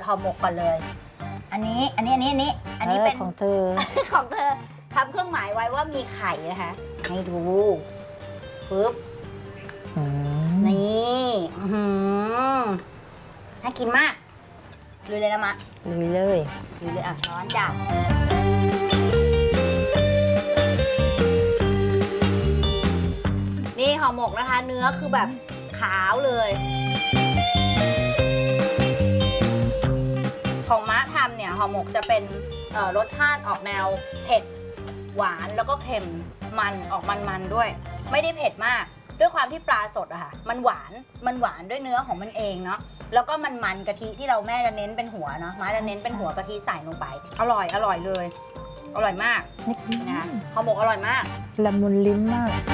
ห่อหมกก่อนเลย อันนี้เป็นของเธอของเธอทำเครื่องหมายไว้ว่ามีไข่นะคะให้ดูปึ๊บนี่น่ากินมากลุยเลยนะมะลุยเลยลุยเลยช้อนจ้ะนี่ห่อหมกนะคะเนื้อคือแบบขาวเลยของมะทำเนี่ยห่อหมกจะเป็นรสชาติออกแนวเผ็ดหวานแล้วก็เค็มมันออกมันๆด้วยไม่ได้เผ็ดมากด้วยความที่ปลาสดอะค่ะมันหวานด้วยเนื้อของมันเองเนาะแล้วก็มันกะทิที่เราแม่จะเน้นเป็นหัวเนาะม้าจะเน้นเป็นหัวกะทิใส่ลงไปอร่อยเลยอร่อยมากนะห่อหมกอร่อยมากละมุนลิ้นมาก